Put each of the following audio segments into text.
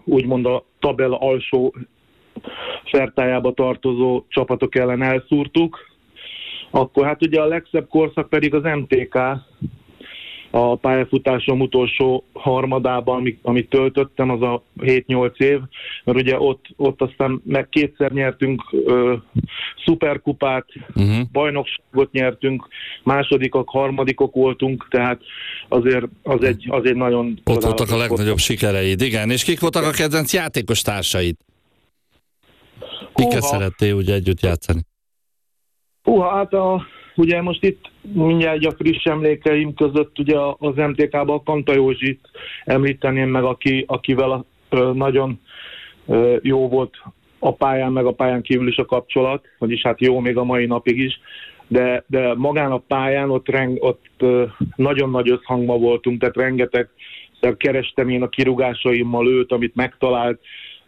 úgymond a tabella alsó szertájába tartozó csapatok ellen elszúrtuk. Akkor hát ugye a legszebb korszak pedig az MTK, a pályafutásom utolsó harmadában, amit töltöttem, az a 7-8 év, mert ugye ott aztán meg kétszer nyertünk szuperkupát, bajnokságot nyertünk, másodikok, harmadikok voltunk, tehát azért az egy nagyon... Ott voltak a legnagyobb sikereid, igen. És kik voltak a kedvenc játékos társaid? Kikkel szerettél ugye együtt játszani? Hát ugye most itt mindjárt a friss emlékeim között ugye az MTK-ban a Kanta Józsit említeném meg, akivel nagyon jó volt a pályán, meg a pályán kívül is a kapcsolat, vagyis hát jó még a mai napig is, de magán a pályán ott nagyon nagy összhangban voltunk, tehát rengeteg kerestem én a kirúgásaimmal őt, amit megtalált,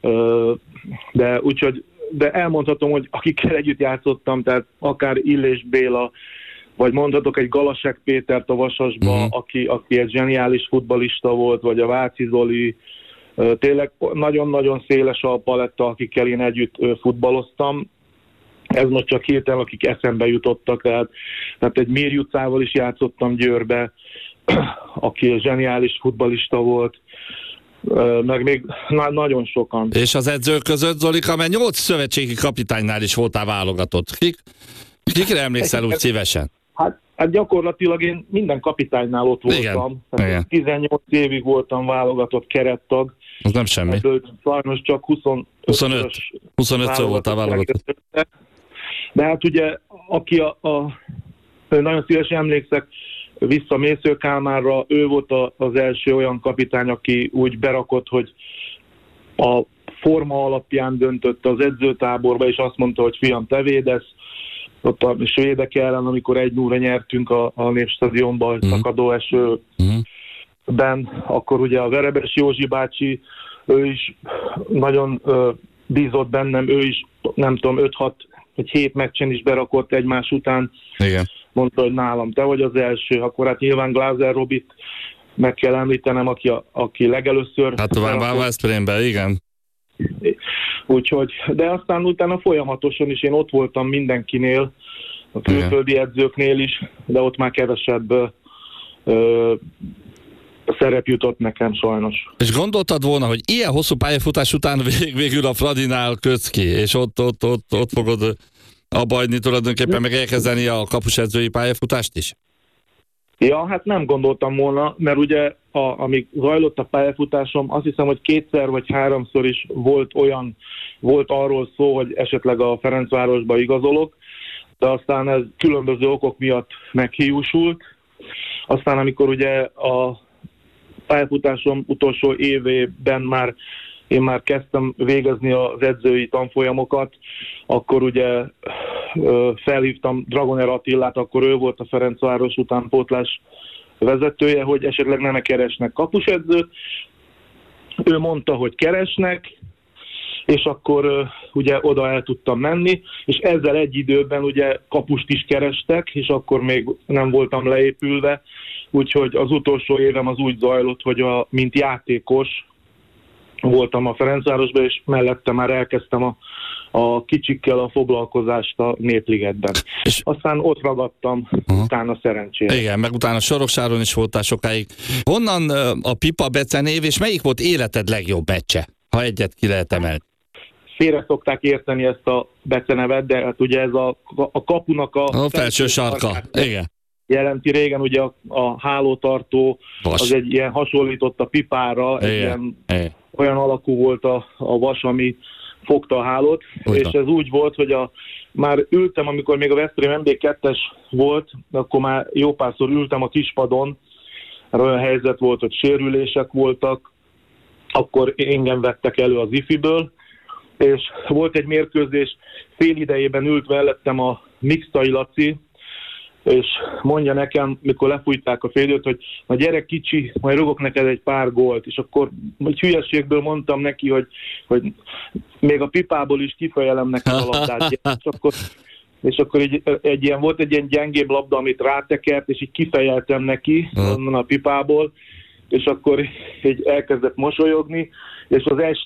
de elmondhatom, hogy akikkel együtt játszottam, tehát akár Illés Béla, vagy mondhatok egy Galasek Pétert a Vasasba, aki egy zseniális futballista volt, vagy a Váci Zoli, tényleg nagyon-nagyon széles a paletta, akikkel én együtt futballoztam. Ez most csak hirtelen, akik eszembe jutottak, tehát egy Mir Jucával is játszottam Győrbe, aki zseniális futballista volt, meg még nagyon sokan. És az edzők között, Zolika, mert 8 szövetségi kapitánynál is voltál válogatott. Kikre emlékszel úgy szívesen? Hát gyakorlatilag én minden kapitánynál ott voltam. Igen. 18 évig voltam válogatott kerettag. Az nem semmi. Sajnos csak 25-ször voltál válogatott. De hát ugye, aki nagyon szívesen emlékszek vissza Mésző Kálmánra, ő volt az első olyan kapitány, aki úgy berakott, hogy a forma alapján döntött az edzőtáborba, és azt mondta, hogy fiam, te védesz. Ott a svédek ellen, amikor 1-0-ra nyertünk a Népstadionban, szakadó esőben, akkor ugye a Verebes Józsi bácsi, ő is nagyon bízott bennem, ő is nem tudom, 5-6-7 meccsen is berakott egymás után. Igen. Mondta, hogy nálam te vagy az első, akkor hát nyilván Glázer Robit meg kell említenem, aki legelőször... Hát tovább Veszprémben, igen. Úgyhogy, de aztán utána folyamatosan is én ott voltam mindenkinél, a külföldi edzőknél is, de ott már kevesebb szerep jutott nekem sajnos. És gondoltad volna, hogy ilyen hosszú pályafutás után végül a Fradinál kötsz ki, és ott fogod abba hagyni tulajdonképpen, meg elkezdeni a kapusedzői pályafutást is? Ja, hát nem gondoltam volna, mert ugye amíg zajlott a pályafutásom, azt hiszem, hogy 2 vagy 3-szor is volt arról szó, hogy esetleg a Ferencvárosba igazolok, de aztán ez különböző okok miatt meghiúsult. Aztán amikor ugye a pályafutásom utolsó évében én már kezdtem végezni az edzői tanfolyamokat, akkor ugye felhívtam Dragoner Attillát, akkor ő volt a Ferencváros utánpótlás vezetője, hogy esetleg nem keresnek kapusedzőt. Ő mondta, hogy keresnek, és akkor ugye oda el tudtam menni, és ezzel egy időben ugye kapust is kerestek, és akkor még nem voltam leépülve, úgyhogy az utolsó évem az úgy zajlott, hogy mint játékos voltam a Ferencvárosban, és mellette már elkezdtem a kicsikkel a foglalkozást a Népligetben. És aztán ott ragadtam, utána szerencsére. Igen, meg utána Soroksáron is voltál sokáig. Honnan a Pipa becenév, és melyik volt életed legjobb meccse, ha egyet ki lehet emelni? Félre szokták érteni ezt a becenevet, de hát ugye ez a kapunak a felső sarka. Igen. Jelenti. Régen ugye a hálótartó az egy ilyen hasonlított a pipára, olyan alakú volt a vas, ami fogta a hálót, és ez úgy volt, hogy már ültem, amikor még a Veszprém MB2-es volt, akkor már jó párszor ültem a kispadon, mert olyan helyzet volt, hogy sérülések voltak, akkor engem vettek elő az ifiből, és volt egy mérkőzés, fél idejében ült mellettem a Mixtai Laci, és mondja nekem, mikor lefújták a félidőt, hogy na gyere kicsi, majd rugok neked egy pár gólt, és akkor egy hülyeségből mondtam neki, hogy még a pipából is kifejelem neked a labdát. És akkor volt egy ilyen gyengébb labda, amit rátekert, és így kifejeltem neki onnan a pipából, és akkor így elkezdett mosolyogni, és az